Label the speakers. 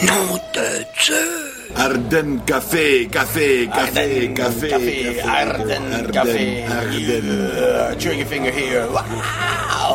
Speaker 1: Nom de Dieu!
Speaker 2: Ardennes Café.
Speaker 1: Ardennes Café.
Speaker 2: Ardennes.
Speaker 1: Trigger finger here.